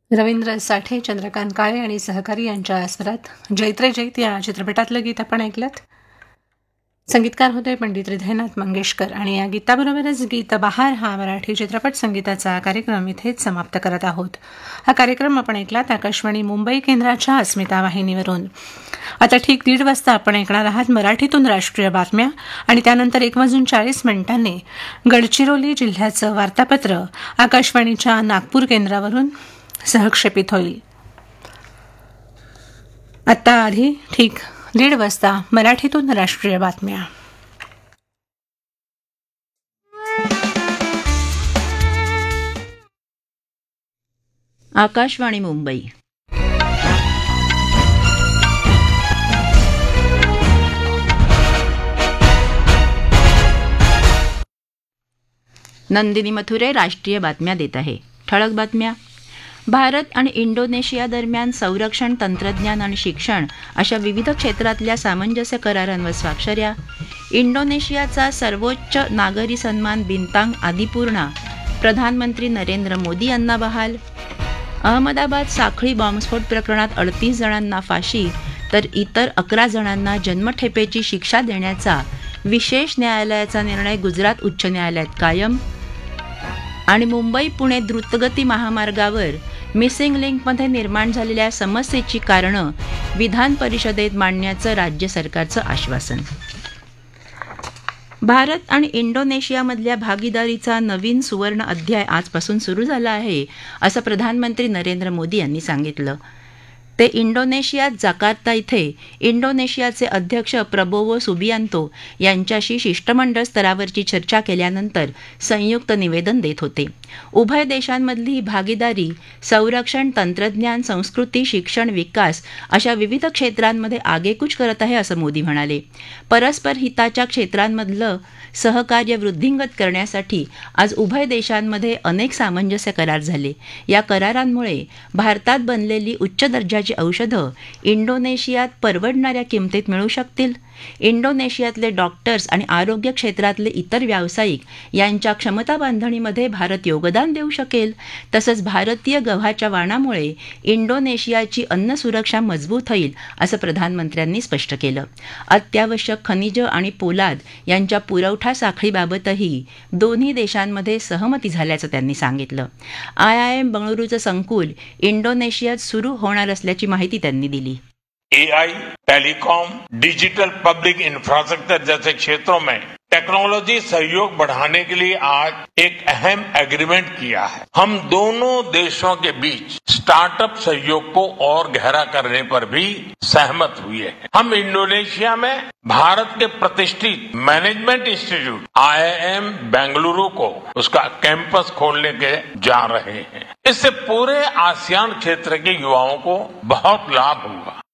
रवींद्र साठे, चंद्रकांत काळे आणि सहकारी यांच्या स्वरात जैत रे जैत या चित्रपटातलं गीत आपण ऐकलं. संगीतकार होते पंडित हृदयनाथ मंगेशकर आणि या गीताबरोबरच गीत बहार हा मराठी चित्रपट संगीताचा कार्यक्रम इथेच समाप्त करत आहोत. हा कार्यक्रम आपण ऐकलात आकाशवाणी मुंबई केंद्राच्या अस्मिता वाहिनीवरून. आता ठीक 1:30 वाजता आपण ऐकणार आहात मराठीतून राष्ट्रीय बातम्या आणि त्यानंतर 1:40 गडचिरोली जिल्ह्याचं वार्तापत्र आकाशवाणीच्या नागपूर केंद्रावरून सहक्षेपित होईल. आत्ता आधी ठीक 1:30 वाजता मराठीतून राष्ट्रीय बातम्या. आकाशवाणी मुंबई. नंदिनी मथुरे राष्ट्रीय बातम्या देत आहे. ठळक बातम्या. भारत आणि इंडोनेशिया दरम्यान संरक्षण, तंत्रज्ञान आणि शिक्षण अशा विविध क्षेत्रातल्या सामंजस्य करारांवर स्वाक्षऱ्या. इंडोनेशियाचा सर्वोच्च नागरी सन्मान बिंतांग आदिपूर्णा प्रधानमंत्री नरेंद्र मोदी यांना बहाल. अहमदाबाद साखळी बॉम्बस्फोट प्रकरणात 38 जणांना फाशी तर इतर 11 जणांना जन्मठेपेची शिक्षा देण्याचा विशेष न्यायालयाचा निर्णय गुजरात उच्च न्यायालयात कायम. आणि मुंबई पुणे द्रुतगती महामार्गावर मिसिंग लिंकमध्ये निर्माण झालेल्या समस्येची कारणं विधान परिषदेत मांडण्याचं राज्य सरकारचं आश्वासन. भारत आणि इंडोनेशियामधल्या भागीदारीचा नवीन सुवर्ण अध्याय आजपासून सुरू झाला आहे असं प्रधानमंत्री नरेंद्र मोदी यांनी सांगितलं. ते इंडोनेशियात जाकार्ता इथे इंडोनेशियाचे अध्यक्ष प्रबोवो सुबियांतो यांच्याशी शिष्टमंडळ स्तरावरची चर्चा केल्यानंतर संयुक्त निवेदन देत होते. उभय देशांमधली भागीदारी संरक्षण, तंत्रज्ञान, संस्कृती, शिक्षण, विकास अशा विविध क्षेत्रांमध्ये आगेकूच करत आहे असं मोदी म्हणाले. परस्पर हिताच्या क्षेत्रांमधलं सहकार्य वृद्धिंगत करण्यासाठी आज उभय देशांमध्ये अनेक सामंजस्य करार झाले. या करारांमुळे भारतात बनलेली उच्च दर्जाची औषधं इंडोनेशियात परवडणाऱ्या किमतीत मिळू शकतील. इंडोनेशियातले डॉक्टर्स आणि आरोग्य क्षेत्रातले इतर व्यावसायिक यांच्या क्षमता बांधणीमध्ये भारत योगदान देऊ शकेल. तसंच भारतीय गव्हाच्या वाणामुळे इंडोनेशियाची अन्न सुरक्षा मजबूत होईल असं प्रधानमंत्र्यांनी स्पष्ट केलं. अत्यावश्यक खनिजं आणि पोलाद यांच्या पुरवठा साखळीबाबतही दोन्ही देशांमध्ये सहमती झाल्याचं त्यांनी सांगितलं. IIM बंगळुरूचं संकुल इंडोनेशियात सुरू होणार असल्याची माहिती त्यांनी दिली. AI, telecom, digital public infrastructure जैसे क्षेत्रों में टेक्नोलॉजी सहयोग बढ़ाने के लिए आज एक अहम एग्रीमेंट किया है. हम दोनों देशों के बीच स्टार्टअप सहयोग को और गहरा करने पर भी सहमत हुए हैं. हम इंडोनेशिया में भारत के प्रतिष्ठित मैनेजमेंट इंस्टीट्यूट IIM बेंगलुरु को उसका कैंपस खोलने के जा रहे हैं. इससे पूरे आसियान क्षेत्र के युवाओं को बहुत लाभ होगा.